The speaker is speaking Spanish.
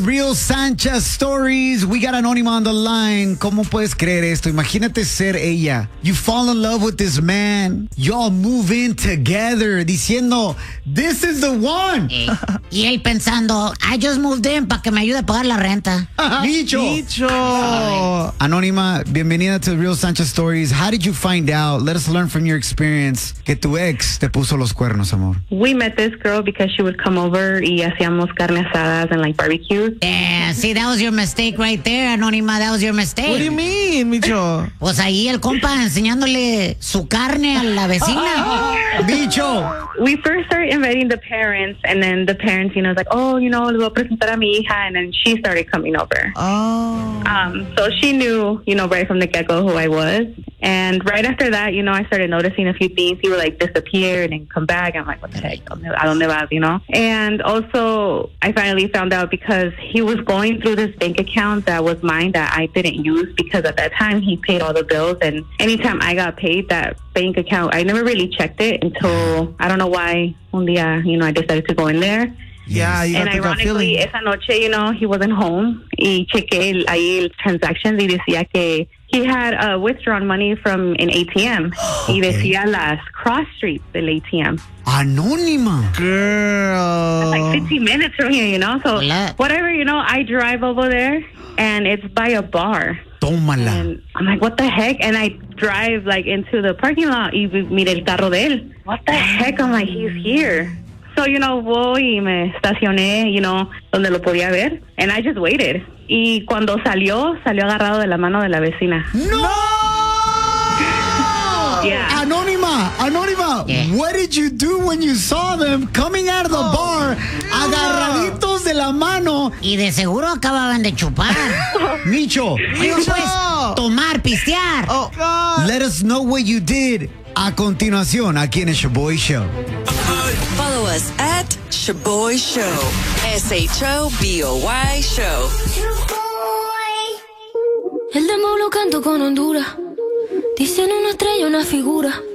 Real Sanchez Stories. We got Anónima on the line. ¿Cómo puedes creer esto? Imagínate ser ella. You fall in love with this man. Y'all move in together. Diciendo, this is the one. Y él pensando, I just moved in para que me ayude a pagar la renta. Micho. Anónima, bienvenida to Real Sanchez Stories. How did you find out? Let us learn from your experience que tu ex te puso los cuernos, amor. We met this girl because she would come over y hacíamos carne asadas and like barbecues. Yeah, see, that was your mistake right there, Anónima. That was your mistake. What do you mean, Micho? Pues ahí el compa enseñándole su carne a la vecina. Micho. We first started inviting the parents, and then the parents, was like, oh, le voy a presentar a mi hija, and then she started coming over. Oh. So she knew, right from the get-go who I was. And right after that, I started noticing a few things. He would like disappear and then come back. I'm like, what the heck? ¿A dónde vas, And also, I finally found out because he was going through this bank account that was mine that I didn't use because at that time he paid all the bills. And anytime I got paid, that bank account, I never really checked it until, I don't know why, un día, I decided to go in there. Yeah, you and got the gut feeling. ironically, esa noche, he wasn't home. Y chequé ahí el transactions y decía que he had withdrawn money from an ATM. Y decía las cross streets del ATM. Anónima. Girl. It's like 15 minutes from here, So whatever, I drive over there and it's by a bar. Tómala. And I'm like, what the heck? And I drive like into the parking lot y mire el carro de él. What the heck? I'm like, he's here. So, voy y me estacioné, donde lo podía ver. And I just waited. Y cuando salió agarrado de la mano de la vecina. ¡No! Yeah. Anónima, Yeah. What did you do when you saw them coming out of the bar, agarraditos de la mano? Y de seguro acababan de chupar. Micho, Digo, pues, tomar, pistear. Oh, God. let us know what you did a continuación aquí en el Shaboy Show. Follow us at Shaboy Show. SHOBOY Show. El demo lo canto con Honduras. Dicen una estrella, una figura.